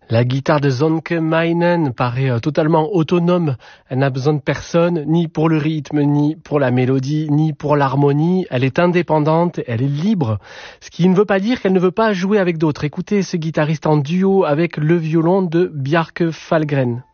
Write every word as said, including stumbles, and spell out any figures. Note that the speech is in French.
La guitare de Sönke Meinen paraît euh, totalement autonome. Elle n'a besoin de personne, ni pour le rythme, ni pour la mélodie, ni pour l'harmonie. Elle est indépendante, elle est libre. Ce qui ne veut pas dire qu'elle ne veut pas jouer avec d'autres. Écoutez ce guitariste en duo avec le violon de Bjarke Falgren.